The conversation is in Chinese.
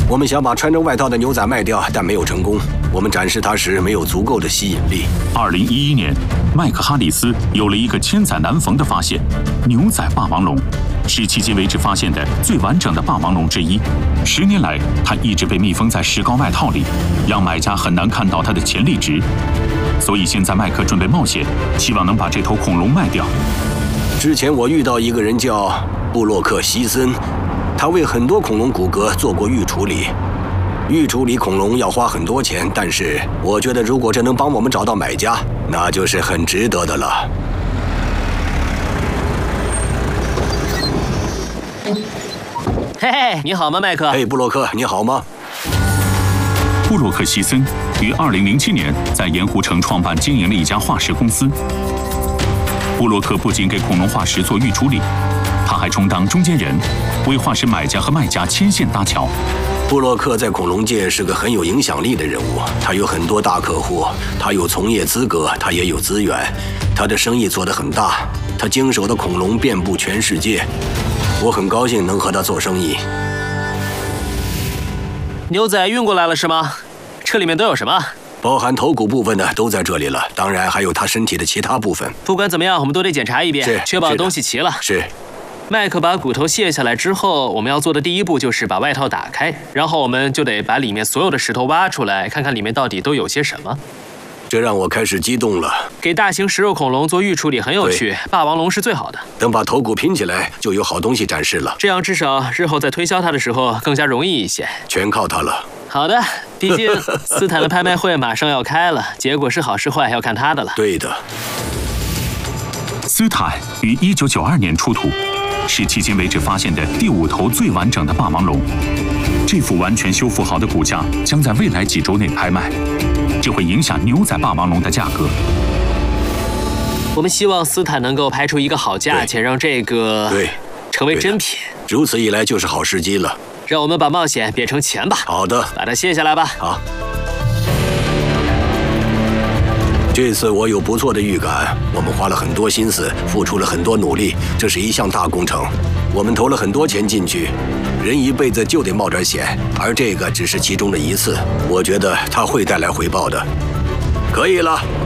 我们想把穿着外套的牛仔卖掉，但没有成功。我们展示它时没有足够的吸引力。 2011年，麦克哈里斯有了一个千载难逢的发现：牛仔霸王龙是迄今为止发现的最完整的霸王龙之一。10年来，它一直被密封在石膏外套里，让买家很难看到它的潜力值。所以现在麦克准备冒险，希望能把这头恐龙卖掉。 之前我遇到一个人叫布洛克·希森，他为很多恐龙骨骼做过预处理。预处理恐龙要花很多钱，但是我觉得如果这能帮我们找到买家，那就是很值得的了。 嘿嘿，你好吗，麦克？ 嘿，布洛克，你好吗？ 布洛克·希森于2007年在盐湖城创办经营了一家化石公司。布洛克不仅给恐龙化石做预处理，他还充当中间人，为化石买家和卖家牵线搭桥。 布洛克在恐龙界是个很有影响力的人物，他有很多大客户，他有从业资格，他也有资源，他的生意做得很大，他经手的恐龙遍布全世界。我很高兴能和他做生意。 牛仔运过来了是吗？这里面都有什么？ 包含头骨部分的都在这里了，当然还有他身体的其他部分。 不管怎么样，我们都得检查一遍，确保东西齐了。 是。 麦克把骨头卸下来之后，我们要做的第一步就是把外套打开，然后我们就得把里面所有的石头挖出来，看看里面到底都有些什么。 这让我开始激动了。 给大型食肉恐龙做预处理很有趣，霸王龙是最好的。 等把头骨拼起来，就有好东西展示了。 这样至少日后在推销它的时候更加容易一些。 全靠它了。 好的，毕竟斯坦的拍卖会马上要开了，结果是好是坏要看他的了。 对的。 斯坦于1992年出土，是迄今为止发现的第5头最完整的霸王龙。这副完全修复好的骨架将在未来几周内拍卖，这会影响牛仔霸王龙的价格。 我们希望斯坦能够拍出一个好价钱，让这个成为真品。 如此一来就是好时机了。 让我们把冒险变成钱吧。 好的， 把它卸下来吧。 好。这次我有不错的预感，我们花了很多心思，付出了很多努力，这是一项大工程。我们投了很多钱进去，人一辈子就得冒点险，而这个只是其中的一次。我觉得它会带来回报的。可以了。